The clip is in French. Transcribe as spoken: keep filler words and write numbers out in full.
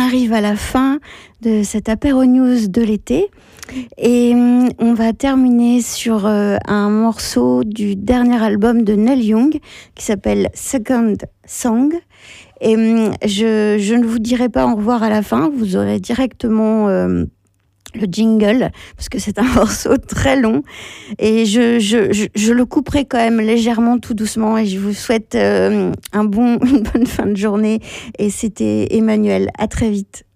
arrive à la fin de cette apéro news de l'été. Et on va terminer sur euh, un morceau du dernier album de Neil Young qui s'appelle Second Song. Et je, je ne vous dirai pas au revoir à la fin, vous aurez directement euh, le jingle, parce que c'est un morceau très long. Et je, je, je, je le couperai quand même légèrement, tout doucement. Et je vous souhaite euh, un bon, une bonne fin de journée. Et c'était Emmanuel. À très vite.